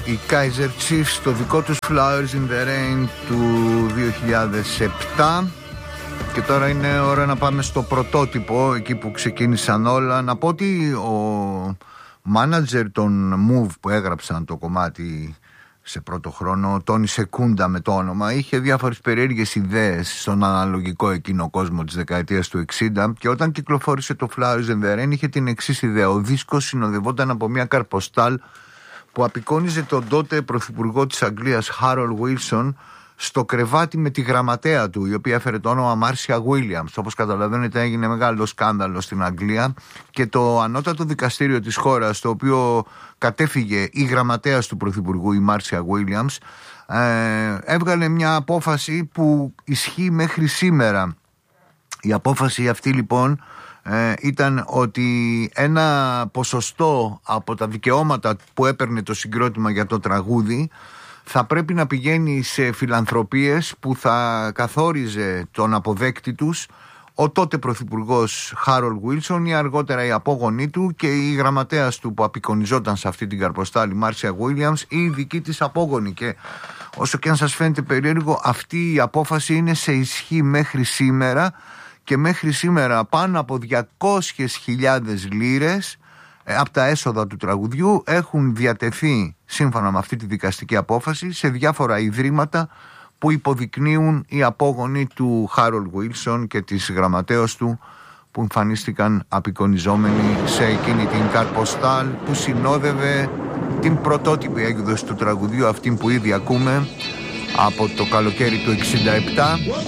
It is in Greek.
οι Kaiser Chiefs, το δικό τους Flowers in the Rain του 2007. Και τώρα είναι ώρα να πάμε στο πρωτότυπο, εκεί που ξεκίνησαν όλα. Να πω ότι ο μάνατζερ των Move που έγραψαν το κομμάτι σε πρώτο χρόνο, ο Τόνι Σεκούντα με το όνομα, είχε διάφορες περίεργες ιδέες στον αναλογικό εκείνο κόσμο της δεκαετίας του 60, και όταν κυκλοφόρησε το Flowers in the Rain είχε την εξής ιδέα. Ο δίσκος συνοδευόταν από μια καρποστάλ που απεικόνιζε τον τότε πρωθυπουργό της Αγγλίας Harold Wilson στο κρεβάτι με τη γραμματέα του, η οποία έφερε το όνομα Μάρσια Williams. Όπως καταλαβαίνετε, έγινε μεγάλο σκάνδαλο στην Αγγλία, και το ανώτατο δικαστήριο της χώρας, το οποίο κατέφυγε η γραμματέας του πρωθυπουργού, η Μάρσια Williams, έβγαλε μια απόφαση που ισχύει μέχρι σήμερα. Η απόφαση αυτή λοιπόν ήταν ότι ένα ποσοστό από τα δικαιώματα που έπαιρνε το συγκρότημα για το τραγούδι θα πρέπει να πηγαίνει σε φιλανθρωπίες που θα καθόριζε τον αποδέκτη τους ο τότε πρωθυπουργός Χάρολ Γουίλσον, ή αργότερα η απόγονή του και η γραμματέας του που απεικονιζόταν σε αυτή την καρποστάλη, Μάρσια Γουίλιαμς, ή η δική της απόγονη. Και όσο και αν σας φαίνεται περίεργο, αυτή η απόφαση είναι σε ισχύ μέχρι σήμερα, και μέχρι σήμερα πάνω από 200.000 λίρες από τα έσοδα του τραγουδιού έχουν διατεθεί, σύμφωνα με αυτή τη δικαστική απόφαση, σε διάφορα ιδρύματα που υποδεικνύουν οι απόγονοι του Χάρολ Γουίλσον και της γραμματέως του, που εμφανίστηκαν απεικονιζόμενοι σε εκείνη την καρποστάλ που συνόδευε την πρωτότυπη έκδοση του τραγουδιού, αυτή που ήδη ακούμε από το καλοκαίρι του 67.